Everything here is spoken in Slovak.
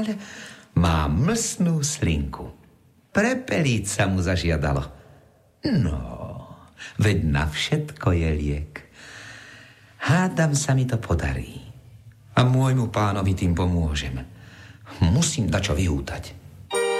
má mlsnú slinku. Prepeliť sa mu zažiadalo. No, veď na všetko je liek. Hádam sa mi to podarí. A môjmu pánovi tým pomôžem. Musím dačo vyhútať.